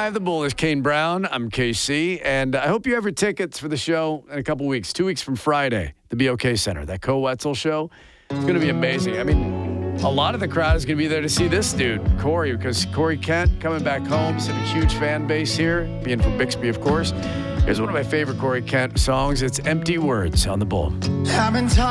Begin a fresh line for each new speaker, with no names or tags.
Live the Bull is Kane Brown. I'm KC, and I hope you have your tickets for the show in a couple weeks. 2 weeks from Friday, the BOK Center, that Co Wetzel show. It's going to be amazing. I mean, a lot of the crowd is going to be there to see this dude, Corey, because Corey Kent coming back home. He's had a huge fan base here, being from Bixby, of course. Here's one of my favorite Corey Kent songs. It's Empty Words on the Bull.